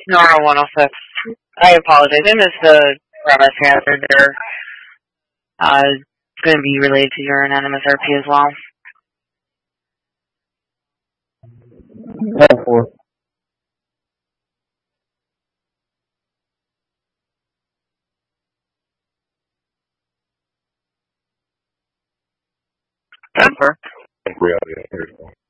Nora 106. I apologize. I missed the premise hazard there. It's going to be related to your anonymous RP as well. 4. 10-4. Reality.